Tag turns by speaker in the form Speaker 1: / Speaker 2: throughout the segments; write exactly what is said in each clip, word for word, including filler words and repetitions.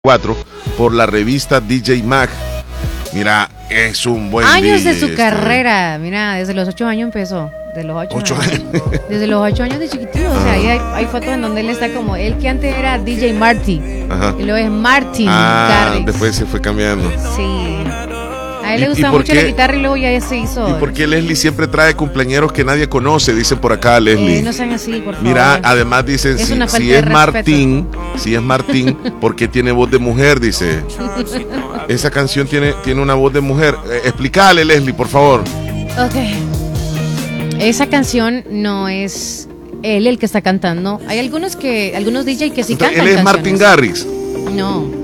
Speaker 1: cuatro por la revista D J Mag. Mira, es un buen
Speaker 2: años
Speaker 1: D J
Speaker 2: de su
Speaker 1: este.
Speaker 2: carrera. Mira, desde los ocho años empezó. De los ocho,
Speaker 1: Ocho
Speaker 2: años.
Speaker 1: años.
Speaker 2: Desde los ocho años de chiquitito. O sea, ahí hay, hay fotos en donde él está como él que antes era D J Marty.
Speaker 1: Ajá.
Speaker 2: Y luego es Martin
Speaker 1: Ah,
Speaker 2: Garrix.
Speaker 1: después se fue cambiando.
Speaker 2: Sí. A él
Speaker 1: ¿Y-
Speaker 2: le
Speaker 1: y
Speaker 2: gusta
Speaker 1: por
Speaker 2: mucho
Speaker 1: qué-
Speaker 2: la guitarra y luego ya se hizo.
Speaker 1: ¿Y por qué Leslie siempre trae cumpleaños que nadie conoce? Dicen por acá, Leslie.
Speaker 2: Eh, no sean así, por favor.
Speaker 1: Mira, además dicen,
Speaker 2: Es
Speaker 1: si,
Speaker 2: una falta
Speaker 1: si
Speaker 2: de
Speaker 1: es
Speaker 2: respeto.
Speaker 1: Martín, si es Martín, ¿por qué tiene voz de mujer? Dice. Esa canción tiene, tiene una voz de mujer. Eh, explícale, Leslie, por favor.
Speaker 2: Ok. Esa canción no es él el que está cantando. Hay algunos que, algunos D J que sí
Speaker 1: Entonces,
Speaker 2: cantan
Speaker 1: él es Martin
Speaker 2: canciones.
Speaker 1: Garrix.
Speaker 2: No.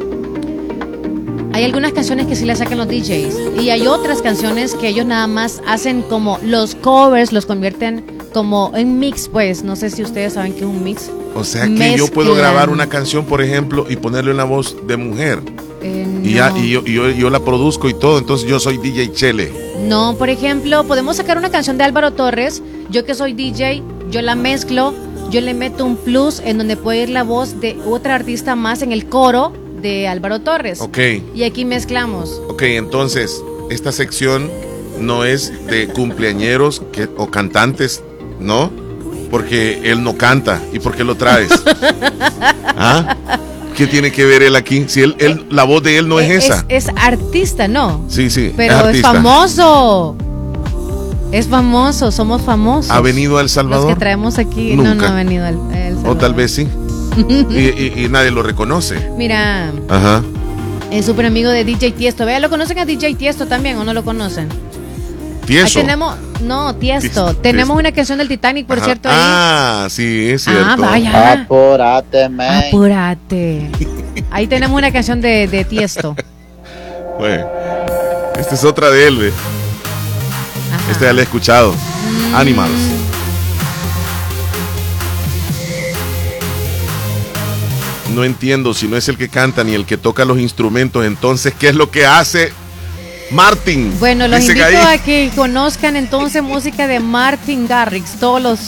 Speaker 2: Hay algunas canciones que sí las sacan los D Js. Y hay otras canciones que ellos nada más hacen como los covers, los convierten como en mix, pues. No sé si ustedes saben qué es un mix.
Speaker 1: O sea que
Speaker 2: Mezclan.
Speaker 1: yo puedo grabar una canción, por ejemplo, y ponerle una voz de mujer.
Speaker 2: Eh,
Speaker 1: Y, ya,
Speaker 2: no.
Speaker 1: y, yo, y yo, yo la produzco y todo, entonces yo soy D J Chele.
Speaker 2: No, por ejemplo, podemos sacar una canción de Álvaro Torres. Yo que soy D J, yo la mezclo, yo le meto un plus en donde puede ir la voz de otra artista más en el coro de Álvaro Torres.
Speaker 1: Ok,
Speaker 2: Y aquí mezclamos.
Speaker 1: ok, entonces esta sección no es de cumpleañeros que, o cantantes, ¿no? Porque él no canta. ¿Y por qué lo traes? ¿Ah? ¿Qué tiene que ver él aquí? Si él, él la voz de él no es,
Speaker 2: es
Speaker 1: esa.
Speaker 2: Es artista, ¿no?
Speaker 1: Sí, sí,
Speaker 2: Pero
Speaker 1: es
Speaker 2: es,
Speaker 1: artista.
Speaker 2: famoso. Es famoso, somos famosos.
Speaker 1: ¿Ha venido a El Salvador?
Speaker 2: Los que traemos aquí, no, no
Speaker 1: Nunca.
Speaker 2: ha venido al a El
Speaker 1: O
Speaker 2: Salvador.
Speaker 1: tal vez sí. y, y- y nadie lo reconoce.
Speaker 2: Mira,
Speaker 1: Ajá.
Speaker 2: es súper amigo de D J Tiesto. Vea, ¿lo conocen a D J Tiesto también o no lo conocen?
Speaker 1: Tieso.
Speaker 2: Ahí tenemos, no, Tiesto.
Speaker 1: Tiesto,
Speaker 2: Tenemos
Speaker 1: Tiesto.
Speaker 2: una canción del Titanic, por
Speaker 1: Ajá.
Speaker 2: cierto, ahí.
Speaker 1: Ah, sí, es cierto.
Speaker 2: Ah, vaya.
Speaker 3: Apúrate, man.
Speaker 2: Apúrate. Ahí tenemos una canción de, de Tiesto.
Speaker 1: Bueno, esta es otra de él, ve.
Speaker 2: Ajá.
Speaker 1: Esta ya la he escuchado.
Speaker 2: Mm.
Speaker 1: Animals. No entiendo, si no es el que canta ni el que toca los instrumentos, entonces, ¿qué es lo que hace Martin?
Speaker 2: Bueno, los
Speaker 1: Dice que
Speaker 2: invito
Speaker 1: ahí-
Speaker 2: a que conozcan entonces música de Martin Garrix, todos los...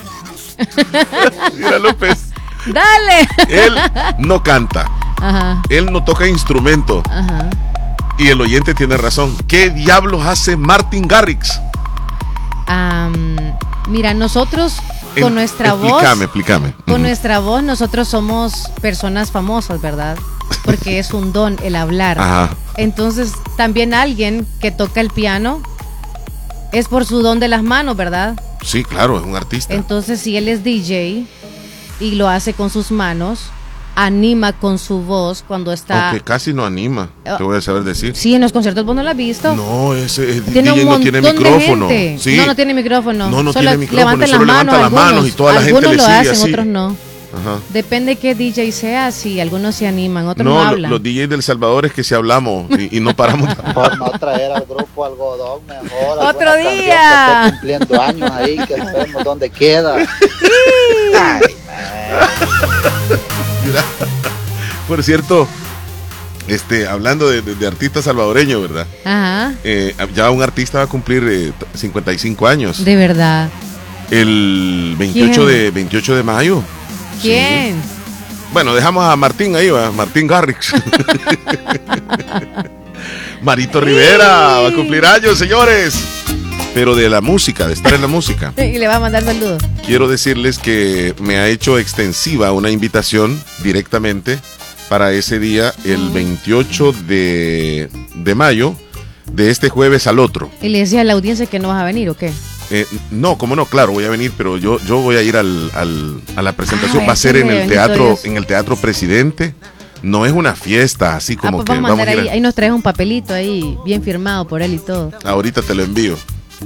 Speaker 1: Mira, López,
Speaker 2: ¡Dale!
Speaker 1: él no canta,
Speaker 2: Ajá,
Speaker 1: él no toca instrumento.
Speaker 2: ajá.
Speaker 1: Y el oyente tiene razón. ¿Qué diablos hace Martin Garrix?
Speaker 2: Am, mira, nosotros con
Speaker 1: En-
Speaker 2: nuestra voz...
Speaker 1: Explícame, explícame.
Speaker 2: Con
Speaker 1: Ujú.
Speaker 2: nuestra voz nosotros somos personas famosas, ¿verdad? Porque es un don el hablar.
Speaker 1: Ajá.
Speaker 2: Entonces, también alguien que toca el piano es por su don de las manos, ¿verdad?
Speaker 1: Sí, claro, es un artista.
Speaker 2: Entonces, si él es D J y lo hace con sus manos, anima con su voz cuando está...
Speaker 1: Aunque casi no anima, te voy a saber decir.
Speaker 2: Sí, en los conciertos vos no lo has visto.
Speaker 1: No, ese
Speaker 2: Tiene
Speaker 1: D J
Speaker 2: un
Speaker 1: no
Speaker 2: montón
Speaker 1: tiene
Speaker 2: de
Speaker 1: micrófono.
Speaker 2: gente.
Speaker 1: Sí.
Speaker 2: No, no tiene micrófono.
Speaker 1: No, no
Speaker 2: Solo
Speaker 1: tiene micrófono,
Speaker 2: levanten
Speaker 1: solo
Speaker 2: las manos,
Speaker 1: levanta las manos
Speaker 2: algunos.
Speaker 1: y toda la gente
Speaker 2: Algunos
Speaker 1: le
Speaker 2: lo
Speaker 1: sigue
Speaker 2: hacen,
Speaker 1: así.
Speaker 2: otros no.
Speaker 1: Ajá.
Speaker 2: Depende qué D J sea, si algunos se animan, otros no,
Speaker 1: No, lo-
Speaker 2: hablan.
Speaker 1: los D Js del Salvador es que si hablamos y, y no paramos.
Speaker 3: Por no traer al grupo Algodón mejor.
Speaker 2: Otro
Speaker 3: alguna canción
Speaker 2: día.
Speaker 3: que esté cumpliendo años ahí, que sabemos dónde queda. Ay,
Speaker 1: Mira. Por cierto, este, hablando de, de- de artistas salvadoreños, ¿verdad?
Speaker 2: Ajá,
Speaker 1: Eh, ya un artista va a cumplir eh, cincuenta y cinco años.
Speaker 2: de verdad.
Speaker 1: El veintiocho
Speaker 2: ¿Quién?
Speaker 1: de, veintiocho de mayo.
Speaker 2: ¿Quién?
Speaker 1: Sí. Bueno, dejamos a Martín ahí, va, Martín Garrix. Marito Rivera va a cumplir años, señores. Pero de la música, de estar en la música.
Speaker 2: Y le va a mandar saludos.
Speaker 1: Quiero decirles que me ha hecho extensiva una invitación directamente para ese día, el veintiocho de, de mayo, de este jueves al otro.
Speaker 2: Y le decía a la audiencia que no vas a venir, ¿o qué?
Speaker 1: Eh, no, cómo no, claro, voy a venir, pero yo, yo voy a ir al, al- a la presentación.
Speaker 2: Ah,
Speaker 1: Va a ser en
Speaker 2: ese
Speaker 1: el
Speaker 2: evento
Speaker 1: teatro,
Speaker 2: es-
Speaker 1: en el Teatro Presidente. No es una fiesta, así
Speaker 2: Ah,
Speaker 1: como
Speaker 2: pues
Speaker 1: que
Speaker 2: vamos a
Speaker 1: vamos a
Speaker 2: mandar
Speaker 1: ir
Speaker 2: ahí.
Speaker 1: a-
Speaker 2: Ahí nos traes un papelito ahí, bien firmado por él y todo.
Speaker 1: Ahorita te lo envío.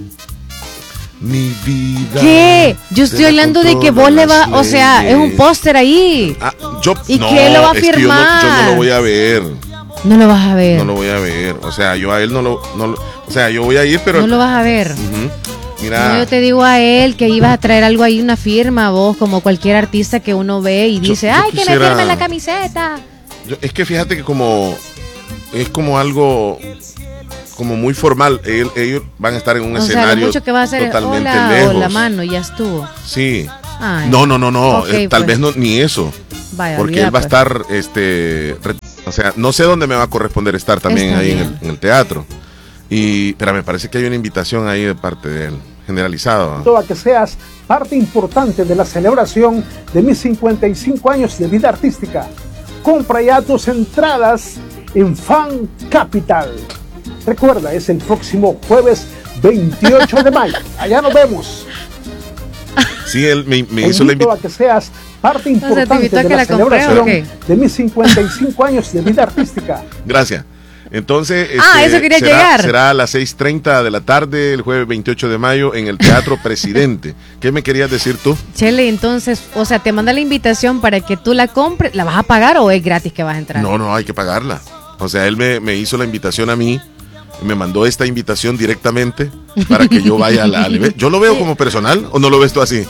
Speaker 1: Mi vida.
Speaker 2: ¿Qué? Yo estoy
Speaker 1: te la
Speaker 2: hablando de que vos
Speaker 1: controlan
Speaker 2: le vas,
Speaker 1: las
Speaker 2: o sea, es un
Speaker 1: leyes.
Speaker 2: póster ahí.
Speaker 1: Ah, yo,
Speaker 2: ¿Y
Speaker 1: no,
Speaker 2: qué lo va a
Speaker 1: es que yo no-
Speaker 2: firmar?
Speaker 1: Yo no, lo voy a ver.
Speaker 2: No lo vas a ver.
Speaker 1: No lo voy a ver. O sea, yo a él no lo. No, lo- o sea, yo voy a ir, pero.
Speaker 2: No lo vas a ver.
Speaker 1: Ujú. Mira.
Speaker 2: No, yo te digo a él que ibas a traer algo ahí, una firma, vos, como cualquier artista que uno ve y
Speaker 1: Yo-
Speaker 2: dice,
Speaker 1: yo
Speaker 2: ay, que me
Speaker 1: quisiera-
Speaker 2: firme la camiseta.
Speaker 1: Yo- es que fíjate que como es como algo como muy formal, ellos, ellos van a estar en un
Speaker 2: O sea,
Speaker 1: escenario
Speaker 2: lo mucho que va a hacer es
Speaker 1: totalmente
Speaker 2: hola
Speaker 1: lejos.
Speaker 2: o la mano y ya estuvo.
Speaker 1: Sí.
Speaker 2: Ay.
Speaker 1: No, no, no, no,
Speaker 2: Ok,
Speaker 1: eh, tal
Speaker 2: pues.
Speaker 1: vez no ni eso.
Speaker 2: Vaya,
Speaker 1: porque
Speaker 2: olvida,
Speaker 1: él va a
Speaker 2: pues.
Speaker 1: estar, este, re- o sea, no sé dónde me va a corresponder estar también
Speaker 2: Está
Speaker 1: ahí en
Speaker 2: bien.
Speaker 1: el, en el teatro. Y, pero me parece que hay una invitación ahí de parte de él, generalizado.
Speaker 4: A que seas parte importante de la celebración de mis cincuenta y cinco años de vida artística. Compra ya tus entradas en Fan Capital. Recuerda, es el próximo jueves veintiocho de mayo. Allá nos vemos.
Speaker 1: Sí, él me, me
Speaker 4: Te
Speaker 1: hizo la
Speaker 4: invito
Speaker 1: invitación.
Speaker 4: a que seas parte
Speaker 2: O sea, te
Speaker 4: importante
Speaker 2: invitó a
Speaker 4: de
Speaker 2: que
Speaker 4: la
Speaker 2: la compré,
Speaker 4: celebración
Speaker 2: ¿o qué?
Speaker 4: de mis cincuenta y cinco años de vida artística.
Speaker 1: Gracias. Entonces,
Speaker 2: Ah,
Speaker 1: este,
Speaker 2: eso quería
Speaker 1: será,
Speaker 2: llegar.
Speaker 1: será a las seis treinta de la tarde, el jueves veintiocho de mayo, en el Teatro Presidente. ¿Qué me querías decir tú?
Speaker 2: Chele, entonces, o sea, te manda la invitación para que tú la compres. ¿La vas a pagar o es gratis que vas a entrar?
Speaker 1: No, no, hay que pagarla. O sea, él me, me hizo la invitación a mí, me mandó esta invitación directamente para que yo vaya a la, al evento. ¿Yo lo veo como personal o no lo ves tú así?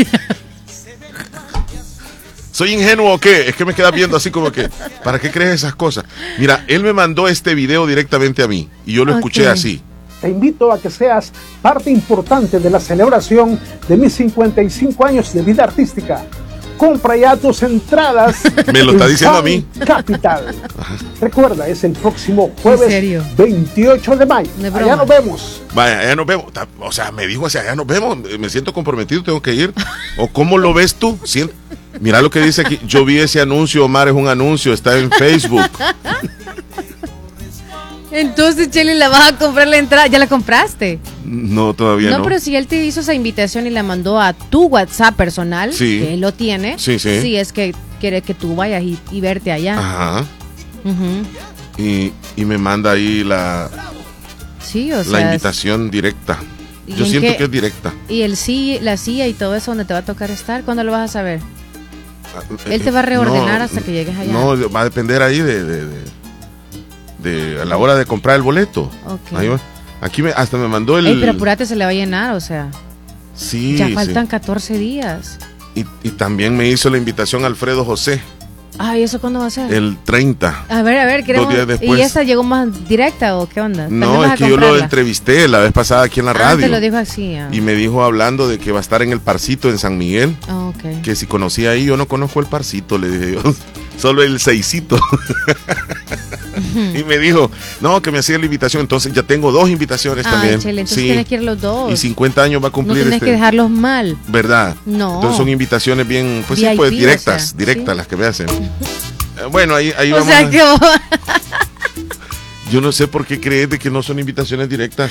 Speaker 1: ¿Soy ingenuo o qué? Es que me quedas viendo así como que, ¿para qué crees esas cosas? Mira, él me mandó este video directamente a mí y yo lo escuché
Speaker 2: Ok.
Speaker 1: así.
Speaker 4: Te invito a que seas parte importante de la celebración de mis cincuenta y cinco años de vida artística. Compra ya tus entradas.
Speaker 1: Me lo está
Speaker 4: en
Speaker 1: diciendo a
Speaker 4: Fan
Speaker 1: mí.
Speaker 4: Capital. Recuerda, es el próximo
Speaker 2: ¿En
Speaker 4: jueves
Speaker 2: serio?
Speaker 4: veintiocho de mayo.
Speaker 2: No es
Speaker 4: Allá
Speaker 2: broma.
Speaker 4: nos vemos.
Speaker 1: Vaya, allá nos vemos. Ta- O sea, me dijo así, allá nos vemos. Me siento comprometido, tengo que ir. ¿O cómo lo ves tú? Sien- Mira lo que dice aquí. Yo vi ese anuncio, Omar, es un anuncio, está en Facebook.
Speaker 2: Entonces, Chele, la vas a comprar la entrada. ¿Ya la compraste?
Speaker 1: No, todavía
Speaker 2: No,
Speaker 1: no.
Speaker 2: pero si él te hizo esa invitación y la mandó a tu WhatsApp personal,
Speaker 1: Sí.
Speaker 2: que él lo tiene,
Speaker 1: Sí, sí.
Speaker 2: es que quiere que tú vayas y, y verte allá.
Speaker 1: Ajá.
Speaker 2: Ujú.
Speaker 1: Y, y me manda ahí la,
Speaker 2: Sí, o
Speaker 1: la
Speaker 2: sea.
Speaker 1: invitación directa.
Speaker 2: ¿y
Speaker 1: Yo
Speaker 2: en
Speaker 1: siento
Speaker 2: qué-
Speaker 1: que es directa.
Speaker 2: Y el sí, la silla y todo eso, ¿dónde te va a tocar estar? ¿Cuándo lo vas a saber?
Speaker 1: Ah,
Speaker 2: Él
Speaker 1: eh,
Speaker 2: te va a reordenar
Speaker 1: no,
Speaker 2: hasta que llegues allá.
Speaker 1: No, va a depender ahí de, de, de, de- a la hora de comprar el boleto.
Speaker 2: Ok.
Speaker 1: Ahí va. Aquí me, hasta me mandó el...
Speaker 2: Ey, pero apurate, se le va a llenar, o sea.
Speaker 1: Sí,
Speaker 2: ya
Speaker 1: sí.
Speaker 2: faltan catorce días.
Speaker 1: Y, y también me hizo la invitación Alfredo José,
Speaker 2: Ay, ¿eso cuándo va a ser?
Speaker 1: el treinta.
Speaker 2: A ver, a ver, queremos.
Speaker 1: días después.
Speaker 2: ¿Y esa llegó más directa o qué onda? ¿También
Speaker 1: No,
Speaker 2: vas
Speaker 1: es
Speaker 2: a
Speaker 1: que yo lo
Speaker 2: comprarla?
Speaker 1: entrevisté la vez pasada aquí en la
Speaker 2: Ah,
Speaker 1: radio.
Speaker 2: te lo dijo así. Ah.
Speaker 1: Y me dijo hablando de que va a estar en el Parcito en San Miguel.
Speaker 2: Ah, ok.
Speaker 1: Que si conocía ahí, yo no conozco el Parcito, le dije yo. Solo el Seisito. Y me dijo, no, que me hacía la invitación. Entonces ya tengo dos invitaciones
Speaker 2: Ay,
Speaker 1: también.
Speaker 2: Chele, entonces
Speaker 1: Sí.
Speaker 2: tienes que ir los dos.
Speaker 1: Y cincuenta años va a
Speaker 2: No
Speaker 1: cumplir
Speaker 2: tienes
Speaker 1: este.
Speaker 2: que dejarlos mal.
Speaker 1: ¿Verdad?
Speaker 2: No.
Speaker 1: Entonces son invitaciones bien, pues sí,
Speaker 2: V I P,
Speaker 1: pues
Speaker 2: o
Speaker 1: directas,
Speaker 2: sea,
Speaker 1: directas
Speaker 2: sí.
Speaker 1: las que me hacen. Eh, Bueno, ahí, ahí
Speaker 2: O
Speaker 1: vamos.
Speaker 2: sea
Speaker 1: a-
Speaker 2: que vos-
Speaker 1: Yo no sé por qué crees de que no son invitaciones directas.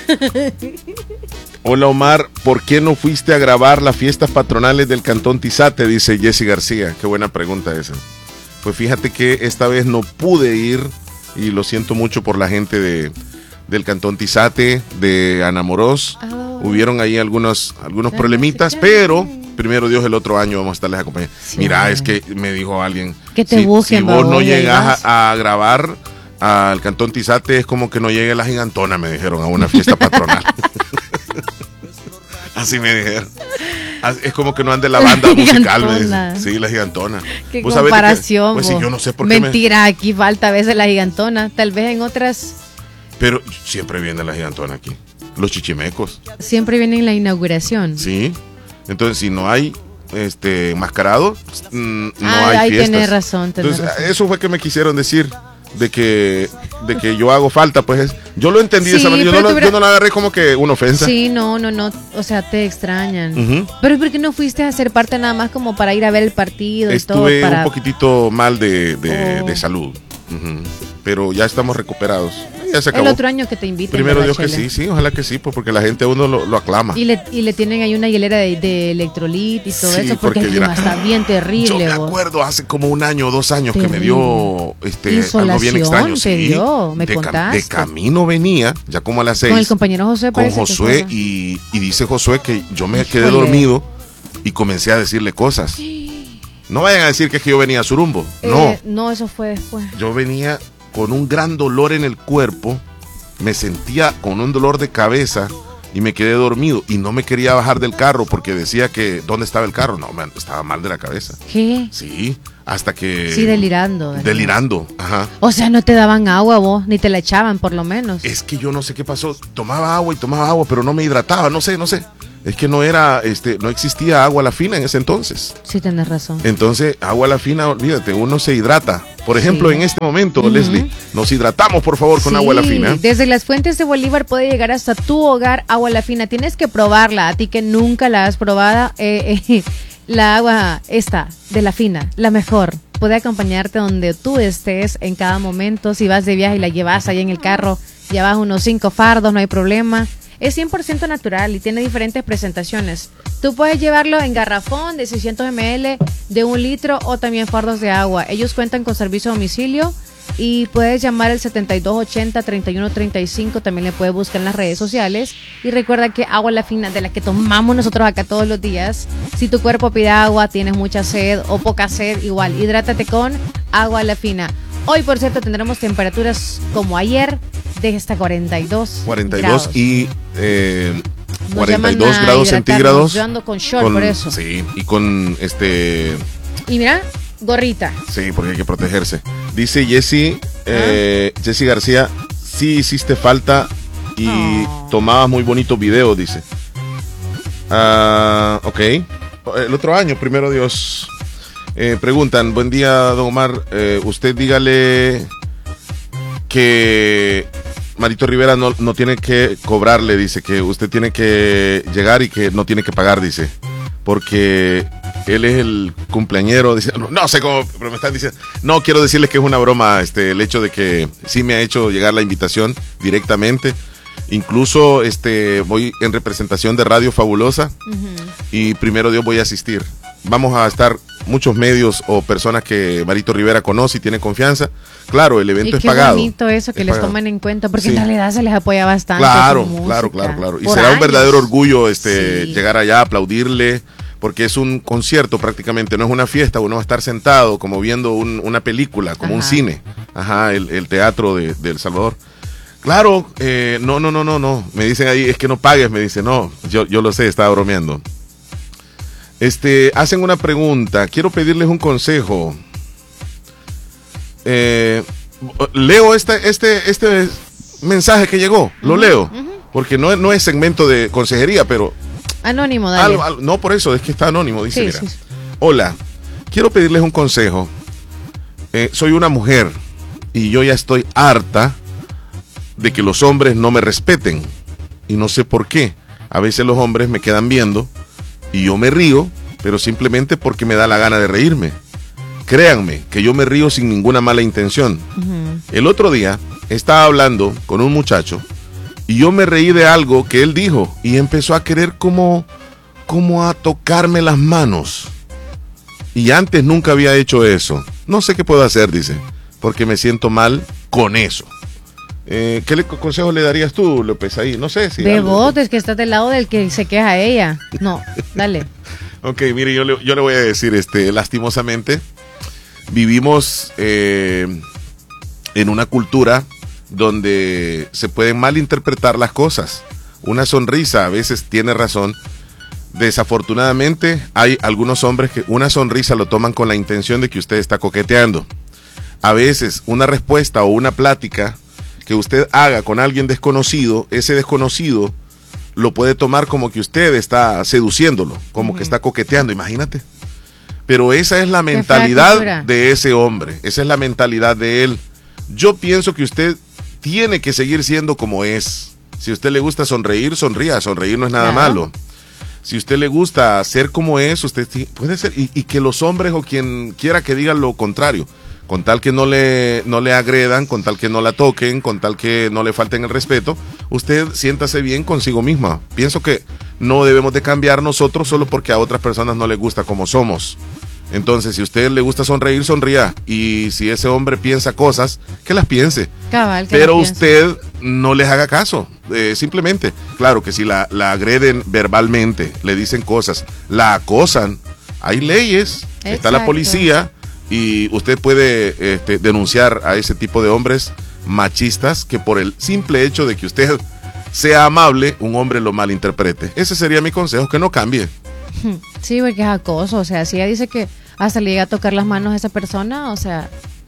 Speaker 1: Hola Omar, ¿por qué no fuiste a grabar las fiestas patronales del Cantón Tizate? Dice Jessy García. Qué buena pregunta esa. Pues fíjate que esta vez no pude ir y lo siento mucho por la gente de, del Cantón Tizate, de Anamorós.
Speaker 2: Oh.
Speaker 1: Hubieron ahí algunos, algunos problemitas, pero primero Dios el otro año vamos a estarles acompañando.
Speaker 2: Sí.
Speaker 1: Mira, es que me dijo alguien,
Speaker 2: Que te
Speaker 1: si,
Speaker 2: busquen,
Speaker 1: si vos no
Speaker 2: babón, y ahí
Speaker 1: llegas
Speaker 2: vas.
Speaker 1: a, a grabar al Cantón Tizate es como que no llegue la gigantona, me dijeron, a una fiesta patronal. Así me dijeron. Así- Es como que no ande la banda
Speaker 2: La
Speaker 1: musical, me
Speaker 2: gigantona.
Speaker 1: dicen. Sí, la gigantona.
Speaker 2: Qué
Speaker 1: ¿Vos sabés de qué?
Speaker 2: comparación.
Speaker 1: Pues sí,
Speaker 2: vos.
Speaker 1: yo no sé por qué me-
Speaker 2: Mentira, aquí falta a veces la gigantona. Tal vez en otras
Speaker 1: Pero siempre viene la gigantona aquí. Los chichimecos,
Speaker 2: siempre viene en la inauguración.
Speaker 1: ¿sí? Entonces, si no hay este enmascarado, mm, no
Speaker 2: Ah,
Speaker 1: hay
Speaker 2: ahí
Speaker 1: fiestas.
Speaker 2: tenés razón, tenés
Speaker 1: Entonces,
Speaker 2: razón.
Speaker 1: eso fue que me quisieron decir. De que, de que yo hago falta, pues es- yo lo entendí de
Speaker 2: Sí,
Speaker 1: esa manera. Yo
Speaker 2: pero
Speaker 1: no, lo,
Speaker 2: tuviera-
Speaker 1: yo no lo agarré como que una ofensa.
Speaker 2: Sí, no, no, no. O sea, te extrañan.
Speaker 1: Ujú.
Speaker 2: Pero ¿por qué no fuiste a ser parte nada más como para ir a ver el partido y
Speaker 1: Estuve
Speaker 2: todo? Para...
Speaker 1: un poquitito mal de, de,
Speaker 2: Oh.
Speaker 1: de salud. Ujú. Pero ya estamos recuperados. Ya se
Speaker 2: El
Speaker 1: acabó.
Speaker 2: otro año que te inviten.
Speaker 1: Primero
Speaker 2: ¿verdad,
Speaker 1: Dios que
Speaker 2: Chele?
Speaker 1: sí, sí, ojalá que sí, pues porque la gente a uno lo, lo aclama.
Speaker 2: Y le, y le tienen ahí una hielera de, de electrolit y todo
Speaker 1: Sí,
Speaker 2: eso, porque,
Speaker 1: porque
Speaker 2: el clima
Speaker 1: mira,
Speaker 2: está bien terrible.
Speaker 1: Yo me
Speaker 2: vos.
Speaker 1: acuerdo hace como un año o dos años que me
Speaker 2: Terrible.
Speaker 1: dio este, algo bien
Speaker 2: Insolación
Speaker 1: extraño.
Speaker 2: te
Speaker 1: Sí,
Speaker 2: dio, me
Speaker 1: de, cam-
Speaker 2: contaste.
Speaker 1: de camino venía, ya como a las seis,
Speaker 2: Con el compañero José
Speaker 1: con
Speaker 2: parece que
Speaker 1: Josué
Speaker 2: fue.
Speaker 1: y, y dice Josué que yo me quedé
Speaker 2: Híjole.
Speaker 1: dormido y comencé a decirle cosas. No vayan a decir que es que yo venía a Surumbo. No,
Speaker 2: Eh, no, eso fue después.
Speaker 1: yo venía con un gran dolor en el cuerpo, me sentía con un dolor de cabeza y me quedé dormido y no me quería bajar del carro porque decía que ¿dónde estaba el carro? No, man, estaba mal de la cabeza.
Speaker 2: ¿Qué?
Speaker 1: Sí, hasta que...
Speaker 2: Sí, delirando. ¿verdad?
Speaker 1: Delirando, ajá.
Speaker 2: O sea, no te daban agua vos, ni te la echaban por lo menos.
Speaker 1: Es que yo no sé qué pasó, tomaba agua y tomaba agua, pero no me hidrataba, no sé, no sé. Es que no era, este, no existía agua a la fina en ese entonces.
Speaker 2: Sí, tenés razón.
Speaker 1: Entonces, agua a la fina, olvídate, uno se hidrata. Por ejemplo, sí. en este momento, uh-huh. Leslie, nos hidratamos, por favor, con sí. agua a la fina.
Speaker 2: Desde las fuentes de Bolívar puede llegar hasta tu hogar agua a la fina. Tienes que probarla, a ti que nunca la has probado. Eh, eh, la agua esta, de la fina, la mejor. Puede acompañarte donde tú estés en cada momento. Si vas de viaje y la llevas ahí en el carro, llevas unos cinco fardos, no hay problema. Es cien por ciento natural y tiene diferentes presentaciones. Tú puedes llevarlo en garrafón de seiscientos mililitros, de un litro o también fardos de agua. Ellos cuentan con servicio a domicilio y puedes llamar al setenta y dos ochenta, treinta y uno treinta y cinco. También le puedes buscar en las redes sociales. Y recuerda que agua la fina, de la que tomamos nosotros acá todos los días. Si tu cuerpo pide agua, tienes mucha sed o poca sed, igual, hidrátate con agua la fina. Hoy, por cierto, tendremos temperaturas como ayer de hasta cuarenta y dos
Speaker 1: cuarenta y dos
Speaker 2: grados.
Speaker 1: Y eh, cuarenta y dos grados centígrados.
Speaker 2: Yo ando con short
Speaker 1: con,
Speaker 2: por eso.
Speaker 1: Sí, y con este...
Speaker 2: Y mira, gorrita.
Speaker 1: Sí, porque hay que protegerse. Dice Jessy, eh, ¿Ah? Jessy García, sí hiciste falta y oh. tomabas muy bonitos videos, dice. Ah, ok. El otro año, primero Dios... Eh, preguntan, buen día, don Omar, eh, usted dígale que Marito Rivera no, no tiene que cobrarle, dice que usted tiene que llegar y que no tiene que pagar, dice, porque él es el cumpleañero, dice, no, no sé cómo, pero me están diciendo, no, quiero decirles que es una broma, este, el hecho de que sí me ha hecho llegar la invitación directamente. Incluso este voy en representación de Radio Fabulosa uh-huh. y primero Dios voy a asistir. Vamos a estar muchos medios o personas que Marito Rivera conoce y tiene confianza. Claro, el evento
Speaker 2: y
Speaker 1: es pagado.
Speaker 2: Qué bonito eso, que
Speaker 1: es
Speaker 2: les
Speaker 1: pagado.
Speaker 2: tomen en cuenta, porque
Speaker 1: sí.
Speaker 2: en realidad se les apoya bastante.
Speaker 1: Claro, claro, claro, claro. Y
Speaker 2: Por
Speaker 1: será
Speaker 2: años.
Speaker 1: un verdadero orgullo este
Speaker 2: sí.
Speaker 1: llegar allá, aplaudirle, porque es un concierto prácticamente, no es una fiesta, uno va a estar sentado como viendo un, una película, como Ajá. un cine. Ajá, el, el teatro de, de El Salvador. Claro, eh, no, no, no, no, no. Me dicen ahí, es que no pagues, me dice, no, yo, yo lo sé, estaba bromeando. Este, hacen una pregunta, quiero pedirles un consejo. Eh, leo este, este, este mensaje que llegó, lo uh-huh, leo, uh-huh. porque no, no es segmento de consejería, pero...
Speaker 2: Anónimo, dale.
Speaker 1: Algo, algo, no, por eso, es que está anónimo, dice,
Speaker 2: sí,
Speaker 1: mira.
Speaker 2: Sí, sí.
Speaker 1: Hola, quiero pedirles un consejo. Eh, soy una mujer y yo ya estoy harta de que los hombres no me respeten y no sé por qué. A veces los hombres me quedan viendo y yo me río, pero simplemente porque me da la gana de reírme. Créanme que yo me río sin ninguna mala intención. Uh-huh. El otro día estaba hablando con un muchacho y yo me reí de algo que él dijo y empezó a querer como, como a tocarme las manos. Y antes nunca había hecho eso. No sé qué puedo hacer, dice, porque me siento mal con eso. Eh, ¿Qué le, consejo le darías tú, López, ahí? No sé si...
Speaker 2: De
Speaker 1: algo,
Speaker 2: vos, es que estás del lado del que se queja ella. No, dale.
Speaker 1: Ok, mire, yo le, yo le voy a decir, este, lastimosamente, vivimos eh, en una cultura donde se pueden malinterpretar las cosas. Una sonrisa a veces tiene razón. Desafortunadamente, hay algunos hombres que una sonrisa lo toman con la intención de que usted está coqueteando. A veces, una respuesta o una plática que usted haga con alguien desconocido, ese desconocido lo puede tomar como que usted está seduciéndolo, como uh-huh. que está coqueteando, imagínate. Pero esa es la mentalidad de ese hombre, esa es la mentalidad de él. Yo pienso que usted tiene que seguir siendo como es. Si a usted le gusta sonreír, sonría, sonreír no es nada claro. malo. Si a usted le gusta ser como es, usted puede ser, y, y que los hombres o quien quiera que digan lo contrario, con tal que no le, no le agredan, con tal que no la toquen, con tal que no le falten el respeto, usted siéntase bien consigo misma. Pienso que no debemos de cambiar nosotros solo porque a otras personas no les gusta como somos. Entonces, si a usted le gusta sonreír, sonría. Y si ese hombre piensa cosas, que las piense.
Speaker 2: Cabal, que
Speaker 1: Pero
Speaker 2: la
Speaker 1: usted piense. No les haga caso. Eh, simplemente, claro que si la, la agreden verbalmente, le dicen cosas, la acosan, hay leyes, Exacto. está la policía. Y usted puede este, denunciar a ese tipo de hombres machistas que por el simple hecho de que usted sea amable, un hombre lo malinterprete. Ese sería mi consejo, que no cambie.
Speaker 2: Sí, porque es acoso. O sea, si ella dice que hasta le llega a tocar las manos a esa persona, o sea,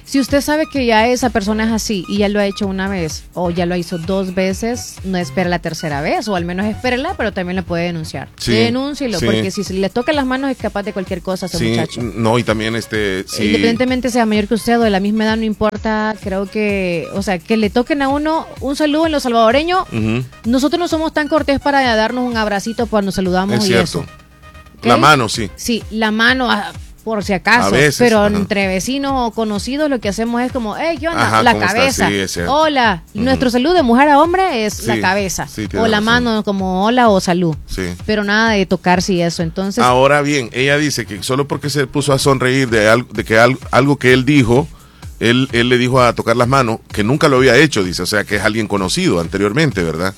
Speaker 2: Si usted sabe que ya esa persona es así y ya lo ha hecho una vez o ya lo hizo dos veces, no espera la tercera vez, o al menos espérela, pero también le puede denunciar.
Speaker 1: Sí,
Speaker 2: Denúncielo,
Speaker 1: sí.
Speaker 2: porque si se le toca las manos es capaz de cualquier cosa ese
Speaker 1: Sí,
Speaker 2: muchacho.
Speaker 1: no, y también este... Sí.
Speaker 2: Independientemente sea mayor que usted o de la misma edad, no importa, creo que, o sea, que le toquen a uno un saludo en lo salvadoreño,
Speaker 1: Ujú.
Speaker 2: nosotros no somos tan cortés para darnos un abracito cuando saludamos
Speaker 1: Es
Speaker 2: y
Speaker 1: cierto.
Speaker 2: eso. ¿Ok?
Speaker 1: La mano, sí.
Speaker 2: Sí, la mano, ah, por si acaso,
Speaker 1: A veces,
Speaker 2: pero
Speaker 1: ajá.
Speaker 2: entre vecinos o conocidos lo que hacemos es como, hey, ¿qué onda?
Speaker 1: Ajá,
Speaker 2: la
Speaker 1: ¿cómo estás?
Speaker 2: cabeza.
Speaker 1: Sí, es cierto.
Speaker 2: Hola.
Speaker 1: Ujú.
Speaker 2: Nuestro saludo de mujer a hombre es
Speaker 1: Sí,
Speaker 2: la cabeza.
Speaker 1: sí,
Speaker 2: o
Speaker 1: tienes
Speaker 2: la
Speaker 1: razón.
Speaker 2: mano como hola o salud.
Speaker 1: Sí.
Speaker 2: Pero nada de tocarse y eso. Entonces,
Speaker 1: Ahora bien, ella dice que solo porque se puso a sonreír de, algo, de que al- algo que él dijo, él, él le dijo a tocar las manos, que nunca lo había hecho, dice, o sea, que es alguien conocido anteriormente, ¿verdad?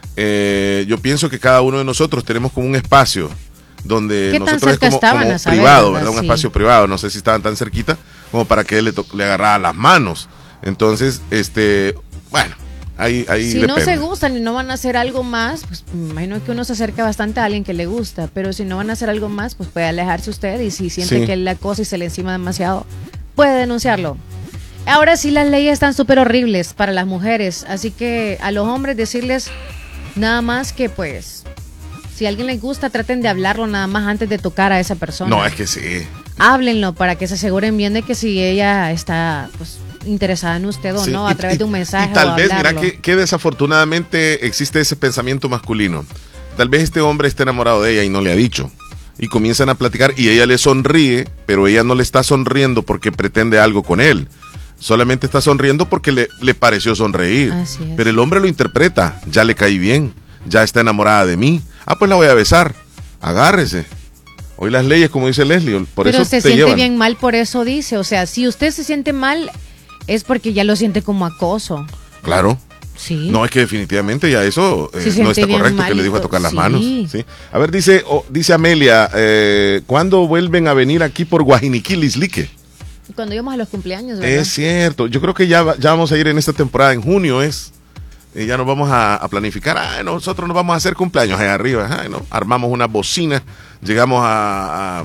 Speaker 1: Eh, yo pienso que cada uno de nosotros tenemos como un espacio donde
Speaker 2: ¿Qué tan
Speaker 1: nosotros es
Speaker 2: cerca
Speaker 1: como,
Speaker 2: estaban
Speaker 1: como
Speaker 2: a saber,
Speaker 1: privado,
Speaker 2: verdad?
Speaker 1: ¿verdad? Un
Speaker 2: Sí.
Speaker 1: espacio privado, no sé si estaban tan cerquita como para que él le, to- le agarrara las manos. Entonces, este, bueno, ahí, ahí
Speaker 2: si no
Speaker 1: depende.
Speaker 2: se gustan y no van a hacer algo más, pues me imagino que uno se acerca bastante a alguien que le gusta, pero si no van a hacer algo más, pues puede alejarse usted y si siente
Speaker 1: Sí.
Speaker 2: que él la cosa y se le encima demasiado, puede denunciarlo. Ahora sí, las leyes están súper horribles para las mujeres, así que a los hombres decirles nada más que pues, si a alguien les gusta, traten de hablarlo nada más antes de tocar a esa persona.
Speaker 1: No, es que sí.
Speaker 2: Háblenlo para que se aseguren bien de que si ella está pues interesada en usted o
Speaker 1: Sí,
Speaker 2: no,
Speaker 1: y-
Speaker 2: a través de un
Speaker 1: y-
Speaker 2: mensaje
Speaker 1: Y tal
Speaker 2: o
Speaker 1: vez, mira
Speaker 2: hablarlo.
Speaker 1: que, que desafortunadamente existe ese pensamiento masculino. Tal vez este hombre esté enamorado de ella y no le ha dicho. Y comienzan a platicar y ella le sonríe, pero ella no le está sonriendo porque pretende algo con él. Solamente está sonriendo porque le, le pareció sonreír.
Speaker 2: Así es.
Speaker 1: Pero el hombre lo interpreta. Ya le caí bien. Ya está enamorada de mí. Ah, pues la voy a besar. Agárrese. Hoy las leyes, como dice Leslie, por
Speaker 2: Pero
Speaker 1: eso
Speaker 2: se
Speaker 1: te
Speaker 2: siente
Speaker 1: llevan.
Speaker 2: bien mal, por eso dice. O sea, si usted se siente mal, es porque ya lo siente como acoso.
Speaker 1: Claro.
Speaker 2: Sí.
Speaker 1: No, es que definitivamente ya eso eh,
Speaker 2: Se
Speaker 1: no
Speaker 2: siente
Speaker 1: está
Speaker 2: bien
Speaker 1: correcto que le
Speaker 2: mal,
Speaker 1: dijo a tocar las
Speaker 2: sí.
Speaker 1: manos. ¿Sí? A ver, dice oh, dice Amelia, eh, ¿cuándo vuelven a venir aquí por Guajiniquí, Lislique?
Speaker 2: Cuando íbamos a los cumpleaños, ¿verdad?
Speaker 1: Es cierto, yo creo que ya, va- ya vamos a ir en esta temporada, en junio es. Eh, ya nos vamos a, a planificar. Ay, nosotros nos vamos a hacer cumpleaños allá arriba. Ay, no, armamos una bocina, llegamos a, a- a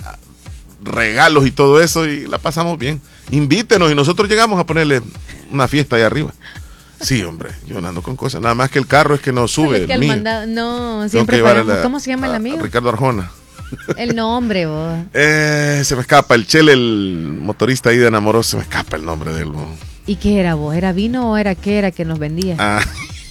Speaker 1: regalos y todo eso y la pasamos bien. Invítenos y nosotros llegamos a ponerle una fiesta allá arriba. Sí, hombre, yo no ando con cosas. Nada más que el carro es que nos sube.
Speaker 2: Es que
Speaker 1: el
Speaker 2: el
Speaker 1: mío.
Speaker 2: mandado- no,
Speaker 1: Tengo
Speaker 2: siempre
Speaker 1: que llevar
Speaker 2: pagamos.
Speaker 1: a-
Speaker 2: ¿Cómo se llama el
Speaker 1: a-
Speaker 2: amigo?
Speaker 1: a Ricardo Arjona.
Speaker 2: El nombre, vos.
Speaker 1: Eh, se me escapa, el Chele, el motorista ahí de Enamoró, se me escapa el nombre de él. bo.
Speaker 2: ¿Y qué era vos? ¿Era vino o era qué era que nos vendía?
Speaker 1: Ah,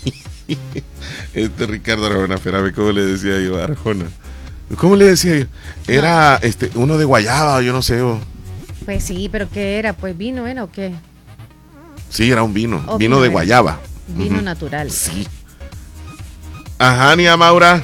Speaker 1: este Ricardo Arjona, espérame, ¿cómo le decía yo a Arjona? ¿Cómo le decía yo? Era este uno de guayaba, yo no sé. bo.
Speaker 2: Pues sí, pero ¿qué era? Pues vino, ¿era o qué?
Speaker 1: Sí, era un vino,
Speaker 2: Oh,
Speaker 1: vino
Speaker 2: vino
Speaker 1: de
Speaker 2: era.
Speaker 1: guayaba.
Speaker 2: Vino
Speaker 1: Ujú.
Speaker 2: natural.
Speaker 1: Sí. Ajá, Nia Maura.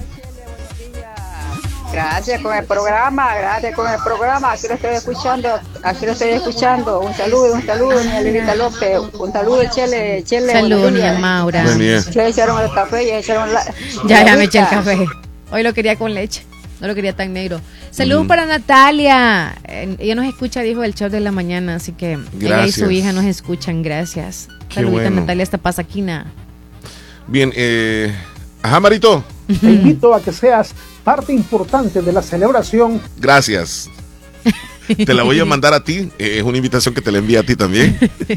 Speaker 5: Gracias con el programa, gracias con el programa. Aquí lo estoy escuchando, aquí lo estoy escuchando. Un saludo, un saludo, niña Lilita López. Un saludo, Chele, Chele.
Speaker 2: Saludos,
Speaker 5: buenos
Speaker 2: niña
Speaker 5: días.
Speaker 2: Maura.
Speaker 1: Buen día.
Speaker 5: Ya echaron el café, ya echaron la.
Speaker 2: Ya,
Speaker 5: la
Speaker 2: ya me eché el
Speaker 5: agüita.
Speaker 2: café. Hoy lo quería con leche. No lo quería tan negro. Saludos
Speaker 1: Ujú.
Speaker 2: para Natalia. Eh, ella nos escucha, dijo el show de la mañana. Así que ella y
Speaker 1: Gracias.
Speaker 2: su hija nos escuchan. Gracias.
Speaker 1: Qué
Speaker 2: Saludita
Speaker 1: bueno.
Speaker 2: Natalia hasta Pasaquina.
Speaker 1: Bien, eh. Ajá, Marito.
Speaker 4: Te invito a que seas parte importante de la celebración.
Speaker 1: Gracias. Te la voy a mandar a ti. Eh, es una invitación que te la envía a ti también.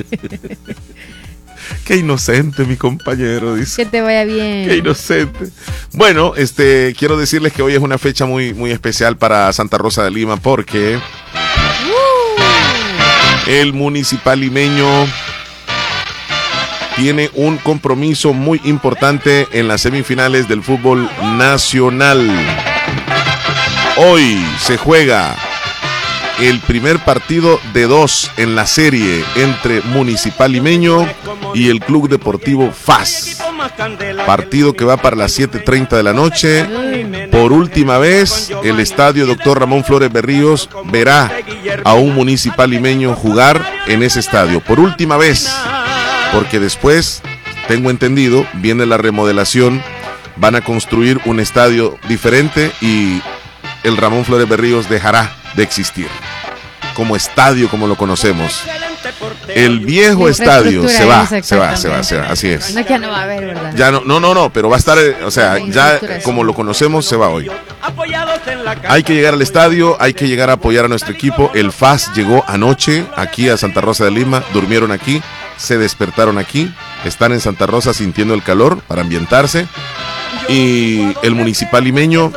Speaker 1: Qué inocente, mi compañero, dice.
Speaker 2: Que te vaya bien.
Speaker 1: Qué inocente. Bueno, este, quiero decirles que hoy es una fecha muy, muy especial para Santa Rosa de Lima porque el municipal limeño tiene un compromiso muy importante en las semifinales del fútbol nacional. Hoy se juega el primer partido de dos en la serie entre Municipal Limeño y el Club Deportivo F A S. Partido que va para las siete treinta de la noche. Por última vez, el estadio Doctor Ramón Flores Berríos verá a un Municipal Limeño jugar en ese estadio. Por última vez, porque después, tengo entendido, viene la remodelación, van a construir un estadio diferente y el Ramón Flores Berríos dejará de existir como estadio como lo conocemos. El viejo
Speaker 2: La
Speaker 1: estadio se va,
Speaker 2: infraestructura
Speaker 1: se va,
Speaker 2: esa,
Speaker 1: se va, se va, así es.
Speaker 2: No es que ya no va a haber, ¿verdad?
Speaker 1: Ya no, no, no, no, pero va a estar, eh, o sea,
Speaker 2: La
Speaker 1: ya
Speaker 2: infraestructura,
Speaker 1: como
Speaker 2: sí.
Speaker 1: lo conocemos se va hoy. Hay que llegar al estadio, hay que llegar a apoyar a nuestro equipo. El F A S llegó anoche aquí a Santa Rosa de Lima, durmieron aquí, se despertaron aquí, están en Santa Rosa sintiendo el calor para ambientarse. Y el Municipal Limeño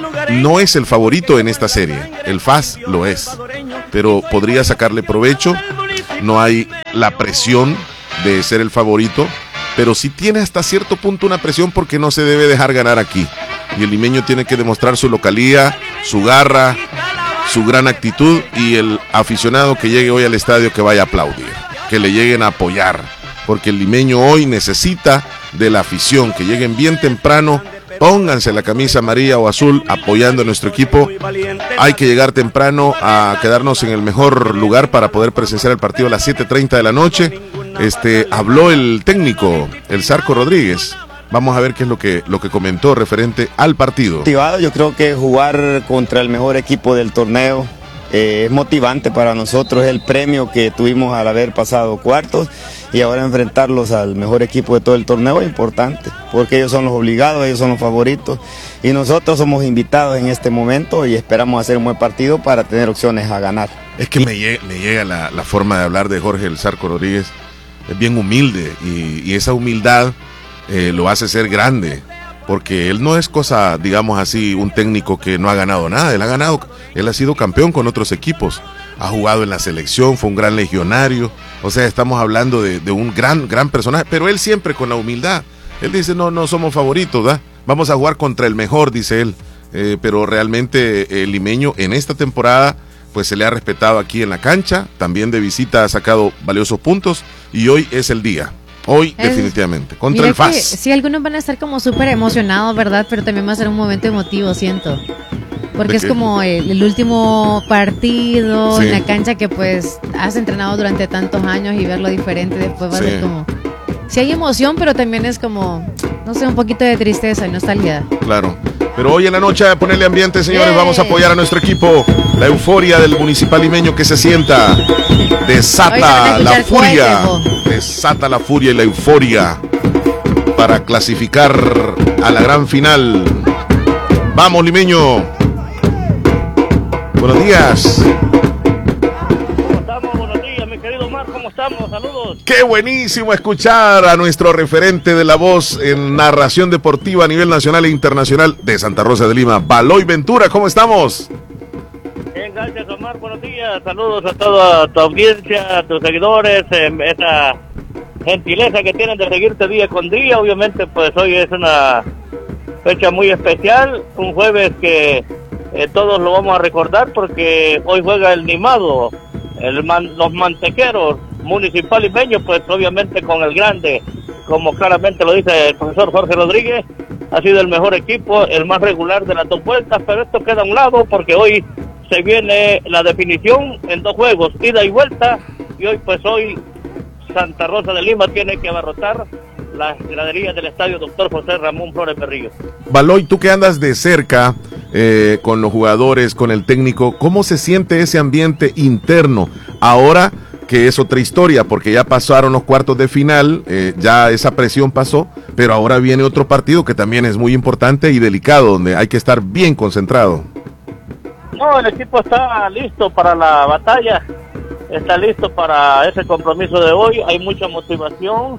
Speaker 1: no es el favorito en esta serie, el F A S lo es, pero podría sacarle provecho. No hay la presión de ser el favorito, pero sí tiene hasta cierto punto una presión porque no se debe dejar ganar aquí. Y el limeño tiene que demostrar su localía, su garra, su gran actitud, y el aficionado que llegue hoy al estadio que vaya a aplaudir, que le lleguen a apoyar, porque el limeño hoy necesita de la afición, que lleguen bien temprano, pónganse la camisa amarilla o azul apoyando a nuestro equipo. Hay que llegar temprano a quedarnos en el mejor lugar para poder presenciar el partido a las siete treinta de la noche. Este, habló el técnico, el Zarco Rodríguez. Vamos a ver qué es lo que, lo que comentó referente al partido.
Speaker 6: Motivado, yo creo que jugar contra el mejor equipo del torneo eh, es motivante para nosotros, es el premio que tuvimos al haber pasado cuartos, y ahora enfrentarlos al mejor equipo de todo el torneo es importante, porque ellos son los obligados, ellos son los favoritos, y nosotros somos invitados en este momento y esperamos hacer un buen partido para tener opciones a ganar.
Speaker 1: Es que me llega, me llega la, la forma de hablar de Jorge el Zarco Rodríguez, es bien humilde, y, y esa humildad Eh, lo hace ser grande, porque él no es cosa, digamos así, un técnico que no ha ganado nada. Él ha ganado, él ha sido campeón con otros equipos, ha jugado en la selección, fue un gran legionario. O sea, estamos hablando de, de un gran, gran personaje, pero él siempre con la humildad. Él dice, no, no somos favoritos, ¿verdad? Vamos a jugar contra el mejor, dice él. Eh, pero realmente el limeño en esta temporada pues se le ha respetado aquí en la cancha, también de visita ha sacado valiosos puntos, y hoy es el día. Hoy es, definitivamente, contra el F A S.
Speaker 2: Sí, algunos van a estar como súper emocionados, ¿verdad? Pero también va a ser un momento emotivo, siento. Porque es como el, el último partido sí. en la cancha que pues has entrenado durante tantos años, y verlo diferente después va sí. a ser como... Sí hay emoción, pero también es como, no sé, un poquito de tristeza y nostalgia.
Speaker 1: Claro. Pero hoy en la noche a ponerle ambiente, señores, yeah. vamos a apoyar a nuestro equipo. La euforia del Municipal Limeño que se sienta. Desata la furia. Cohetes, desata la furia y la euforia para clasificar a la gran final. Vamos, Limeño. Buenos días.
Speaker 7: ¿Cómo estamos? Buenos días, mi querido Omar. ¿Cómo estamos? Saludos.
Speaker 1: Qué buenísimo escuchar a nuestro referente de la voz en narración deportiva a nivel nacional e internacional de Santa Rosa de Lima, Baloy Ventura. ¿Cómo estamos?
Speaker 7: Bien, gracias, Omar. Buenos días. Saludos a toda tu audiencia, a tus seguidores, eh, esa gentileza que tienen de seguirte día con día. Obviamente, pues hoy es una fecha muy especial, un jueves que eh, todos lo vamos a recordar, porque hoy juega el Nimado, el man, los mantequeros, Municipal Limeño, pues obviamente con el grande, como claramente lo dice el profesor Jorge Rodríguez, ha sido el mejor equipo, el más regular de las dos vueltas, pero esto queda a un lado porque hoy se viene la definición en dos juegos, ida y vuelta, y hoy pues hoy Santa Rosa de Lima tiene que abarrotar las graderías del estadio Doctor José Ramón Flores Berrío.
Speaker 1: Baloy, tú que andas de cerca eh, con los jugadores, con el técnico, ¿cómo se siente ese ambiente interno ahora que es otra historia? Porque ya pasaron los cuartos de final, eh, ya esa presión pasó, pero ahora viene otro partido que también es muy importante y delicado, donde hay que estar bien concentrado.
Speaker 7: No, el equipo está listo para la batalla, está listo para ese compromiso de hoy, hay mucha motivación,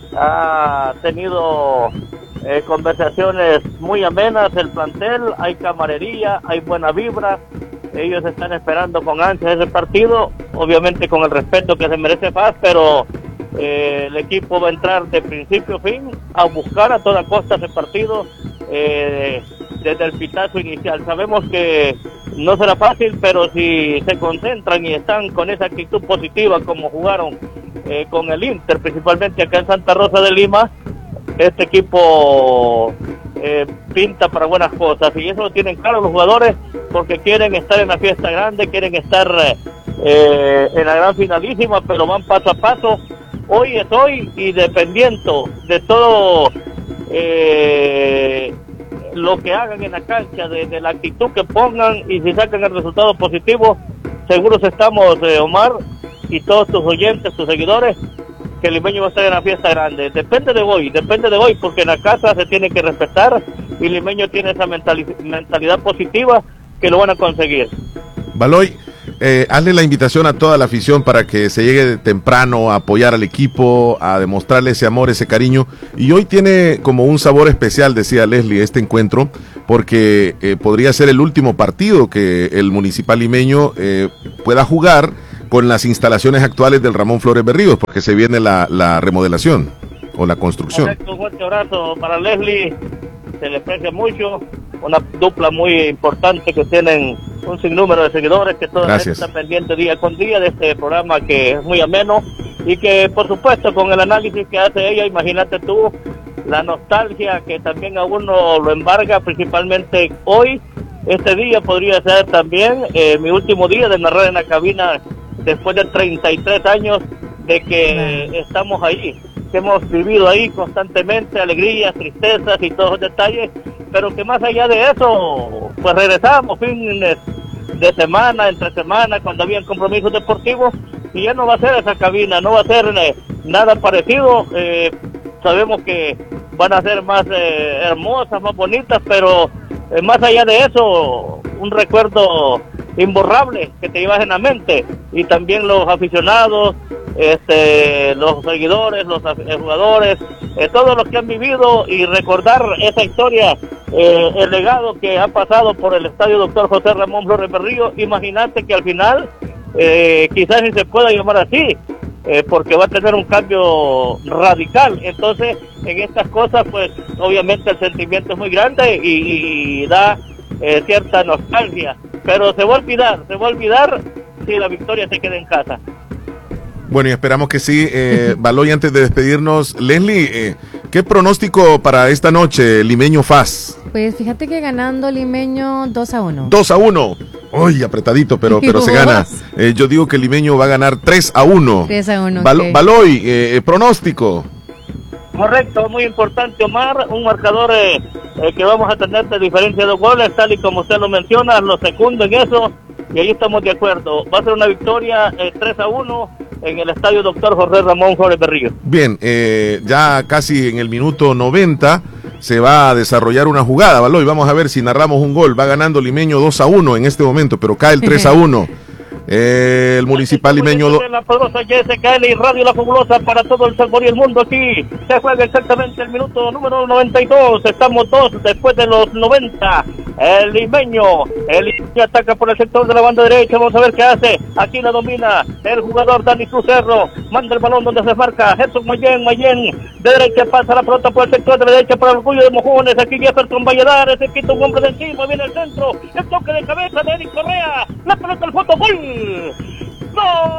Speaker 7: ha tenido eh, conversaciones muy amenas el plantel, hay camarería, hay buena vibra, ellos están esperando con ansias ese partido, obviamente con el respeto que se merece F A S, pero eh, el equipo va a entrar de principio a fin a buscar a toda costa ese partido eh, desde el pitazo inicial. Sabemos que no será fácil, pero si se concentran y están con esa actitud positiva como jugaron eh, con el Inter, principalmente acá en Santa Rosa de Lima, este equipo eh, pinta para buenas cosas, y eso lo tienen claro los jugadores, porque quieren estar en la fiesta grande, quieren estar eh, en la gran finalísima, pero van paso a paso. Hoy es hoy, y dependiendo de todo eh, lo que hagan en la cancha, de, de la actitud que pongan, y si sacan el resultado positivo, seguros estamos, eh, Omar, y todos tus oyentes, tus seguidores, que el Limeño va a estar en la fiesta grande. Depende de hoy, depende de hoy, porque en la casa se tiene que respetar y el Limeño tiene esa mentali- mentalidad positiva que lo van a conseguir.
Speaker 1: Baloy, eh, hazle la invitación a toda la afición para que se llegue de temprano a apoyar al equipo, a demostrarle ese amor, ese cariño. Y hoy tiene como un sabor especial, decía Leslie, este encuentro, porque eh, podría ser el último partido que el Municipal Limeño eh, pueda jugar con las instalaciones actuales del Ramón Flores Berríos, porque se viene la, la remodelación o la construcción.
Speaker 7: Correcto, un fuerte abrazo para Leslie, se le aprecia mucho, una dupla muy importante que tienen un sinnúmero de seguidores que todos están pendientes día con día de este programa que es muy ameno y que por supuesto con el análisis que hace ella, imagínate tú la nostalgia que también a uno lo embarga, principalmente hoy, este día podría ser también eh, mi último día de narrar en la cabina después de treinta y tres años de que estamos ahí, que hemos vivido ahí constantemente, alegrías, tristezas y todos los detalles, pero que más allá de eso, pues regresamos fines de semana, entre semana, cuando habían compromisos deportivos, y ya no va a ser esa cabina, no va a ser eh, nada parecido, eh, sabemos que van a ser más eh, hermosas, más bonitas, pero eh, más allá de eso, un recuerdo imborrable que te llevas en la mente, y también los aficionados, este, los seguidores, los jugadores, eh, todos los que han vivido y recordar esa historia, eh, el legado que ha pasado por el estadio Doctor José Ramón Flores Berríos. Imagínate que al final eh, quizás ni se pueda llamar así, eh, porque va a tener un cambio radical. Entonces en estas cosas pues obviamente el sentimiento es muy grande y, y da eh, cierta nostalgia, pero se va a olvidar, se va a olvidar si la victoria se queda en casa.
Speaker 1: Bueno, y esperamos que sí. Eh, Baloy, antes de despedirnos, Leslie, eh, ¿qué pronóstico para esta noche, Limeño F A S?
Speaker 2: Pues fíjate que ganando Limeño dos a uno.
Speaker 1: dos a uno. Uy, apretadito, pero, pero se gana. Eh, yo digo que Limeño va a ganar tres a uno.
Speaker 2: tres a uno.
Speaker 1: Bal-
Speaker 2: okay.
Speaker 1: Baloy, eh, pronóstico.
Speaker 7: Correcto, muy importante, Omar, un marcador eh, eh, que vamos a tener de diferencia de goles, tal y como usted lo menciona, lo segundo en eso, y ahí estamos de acuerdo. Va a ser una victoria eh, tres a uno en el estadio Doctor José Ramón Flores Berríos.
Speaker 1: Bien, eh, ya casi en el minuto noventa se va a desarrollar una jugada, Baloy, vamos a ver si narramos un gol. Va ganando Limeño dos a uno en este momento, pero cae el tres a uno. Eh, el Municipal Limeño do...
Speaker 7: La poderosa Y S K L y Radio La Fabulosa para todo el Salvador y el mundo. Aquí se juega exactamente el minuto número noventa y dos. Estamos dos después de los noventa. El Limeño, el Limeño ataca por el sector de la banda derecha. Vamos a ver qué hace. Aquí la domina el jugador Dani Crucerro. Manda el balón donde se marca Jesús Mayen. Mayen de derecha pasa la pelota por el sector de la derecha para el orgullo de Mojones. Aquí Jefferson Valladares. Se quita un hombre de encima. Viene el centro. El toque de cabeza de Eric Correa. La pelota al fondo. Gol. ¡No!